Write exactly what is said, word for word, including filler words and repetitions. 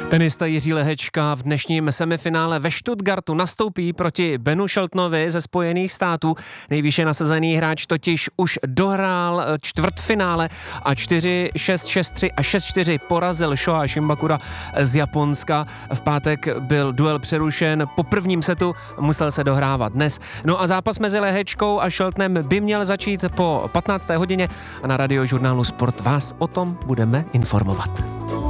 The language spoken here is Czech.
Tenista Jiří Lehečka v dnešním semifinále ve Stuttgartu nastoupí proti Benu Sheltonovi ze Spojených států. Nejvýše nasazený hráč totiž už dohrál čtvrtfinále a čtyři šest, šest tři a šest čtyři porazil Shoa Shimbakura z Japonska. V pátek byl duel přerušen, po prvním setu musel se dohrávat dnes. No a zápas mezi Lehečkou a Sheltonem by měl začít po patnácté hodině a na Radiožurnálu Sport vás o tom budeme informovat.